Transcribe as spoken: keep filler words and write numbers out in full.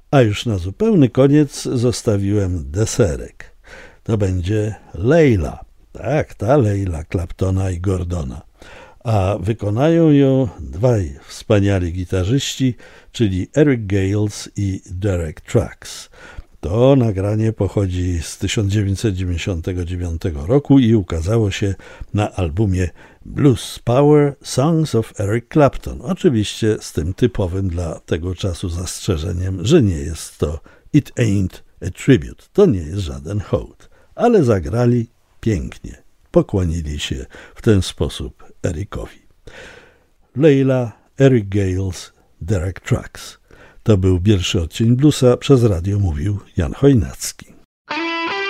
A już na zupełny koniec zostawiłem deserek. To będzie Leila. Tak, ta Leila Claptona i Gordona. A wykonają ją dwaj wspaniali gitarzyści, czyli Eric Gales i Derek Trucks. To nagranie pochodzi z tysiąc dziewięćset dziewięćdziesiątego dziewiątego roku i ukazało się na albumie Blues Power Songs of Eric Clapton. Oczywiście z tym typowym dla tego czasu zastrzeżeniem, że nie jest to It Ain't a Tribute. To nie jest żaden hołd. Ale zagrali pięknie. Pokłonili się w ten sposób Ericowi. Leila, Eric Gales, Derek Trucks. To był pierwszy odcień bluesa, przez radio mówił Jan Chojnacki.